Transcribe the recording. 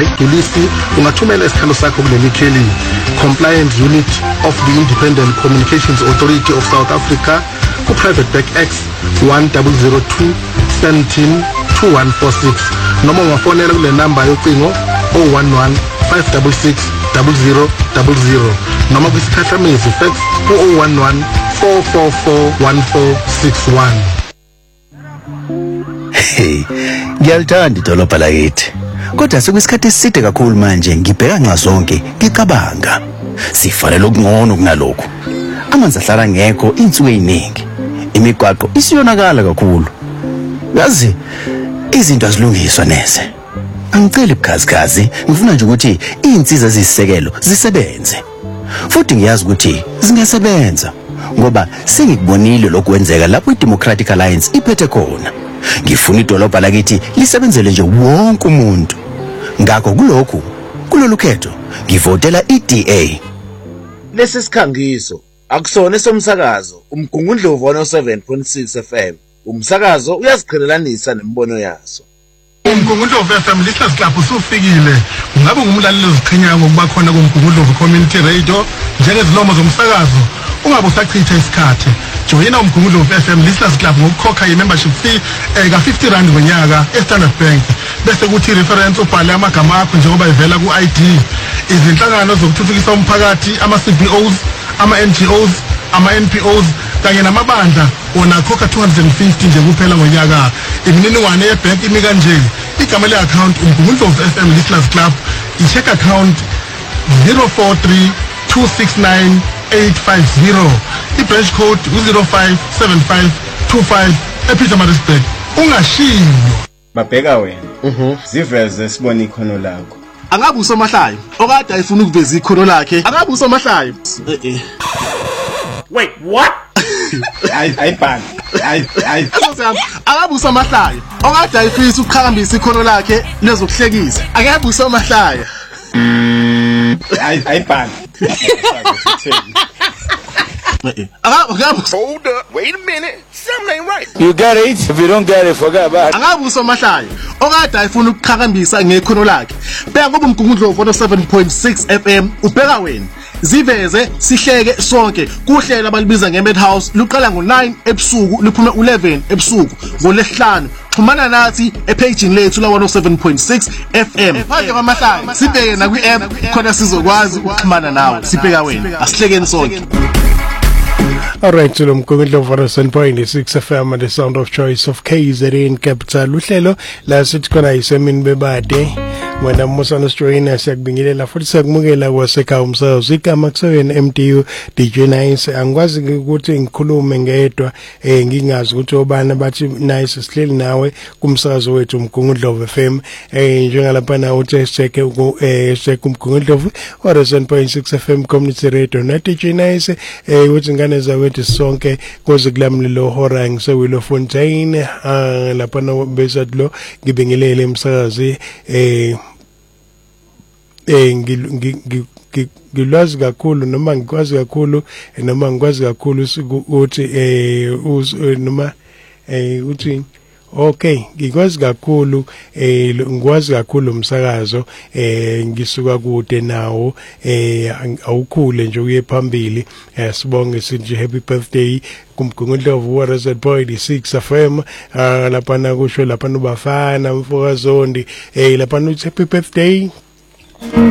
Dulisi ungathumela isikhalo sakho kuleli kheli Compliance Unit of the Independent Communications Authority of South Africa ku Private Back X 1002 17 2146 noma ungafonela kule number yocingo 011 566 0000 noma kwisikhathamezi fax ku 011 444 1461. Hey, ngiyalithanda idolobha lakithi. Kodwa sekuyisikhathi eside kakhulu manje ngibheka nxa zonke ngicabanga. Sifanele ukungcono kunalokho. Amanzi ahlala ngekho insuku eziningi. Imigwaqo isiyonakala kakhulu. Yazi izinto azilungiswa neze. Angiceli bukhazikhazi, ngifuna nje ukuthi izinsiza ezisekelo zisebenze. Futhi ngiyazi ukuthi zingasebenza ngoba sengikubonile lokwenzeka lapho iDemocratic Alliance iphethe khona. Ngifuna idolobha lakithi lisebenzele nje wonke umuntu. Ngakho kulolu khetho ngivotela iDA. Lesi sikhangiso akusona somsakazo, umgungundlovu 107.6 FM. Umsakazo uyaziqhelelanisa nembono yaso. Umgungundlovu FM lihlezi lapho usufikile. Ungabe ngumlaleli oziqhenyayo ngokuba khona kumgungundlovu community radio njengezilomo zomsakazo. Ungabe usachitha isikhathi. Joyina umgungundlovu FM lihlezi club ngokukhokha i-membership fee ka 50 rand ngonyaka eStandard Bank. Bese kuthi reference ubhale amagama akho njengoba ivela ku-ID. Izinhlangano zokuthuthukisa umphakathi, ama-CBOs, ama-NGOs, ama-NPOs kanye namabandla onakhokha 250 nje kuphela ngonyaka. Imininingwane yebank imi kanje. Igama le-account umgungundlovu FM lihlezi club i-check account 043 269 850. I-branch code 057525 ePietermaritzburg. Ungashiyo babheka wena ziveze sibona ikhono lakho. Angabe usomahlayo okade ayifuna ukuveza ikhono lakhe. Angabe usomahlayo Wait, what? Ayibhani. Angabe usomahlayo okade ayifisa ukuqhakambisa ikhono lakhe lezokuhlekisa. Angabe usomahlayo ayibhani. Hold up, wait a minute. Something ain't right. You got it. If you don't get it, forget about it. Angabe usomahlayo okade ayifuna ukuqhakambisa ngekhono lakhe. Bheka ngoba umgungundlovu 107.6 FM ubheka wena. Ziveze sihleke sonke kuhlela abalibiza ngeMadhouse luqala ngo9 ebusuku liphuma 11 ebusuku ngoLesihlanu. Xhumana nathi epage lethu la 107.6 FM. Manje kwamahlaya sibheke na kwi-app khona sizokwazi ukuxhumana nawe. Sibheka wena asihlekeni sonke. Alright, so umgungundlovu 107.6 FM, the sound of choice of KZN Capital. Uhlelo la sithi khona isemini bebade wena Musana Stroina siyakubingelela futhi siyakumukela kwasekhaya umsakazo igama kusewena MTU DJ Nice. Angikwazi ukuthi ngikhulume ngedwa ngingazi ukuthi obana bathi Nice sihleli nawe kumsakazo wethu umgungundlovu FM njengalapha na uthi check umgungundlovu 107.6 FM community radio na DJ Nice uthi ngane zawethu sonke kuze kulamlilo hora ngisewilo Fontaine lapha na besatlo ngibingelele umsakazi ngilwazi kakhulu noma ngikwazi kakhulu noma ngikwazi kakhulu ukuthi noma uthi okay ngikwazi kakhulu ngikwazi kakhulu umsakazo ngisuka kude nawo awukhule nje uye phambili sibonge sithi happy birthday kumgungundlovu 107.6 FM lapha na kusho lapha nobafana mfokazondi lapha uthi happy birthday